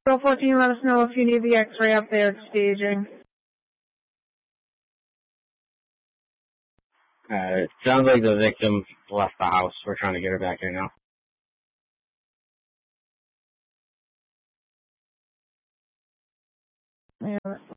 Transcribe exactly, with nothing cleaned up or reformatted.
twelve fourteen, let us know if you need the x-ray up there at staging. Uh, it sounds like the victim left the house. We're trying to get her back here now. Yeah.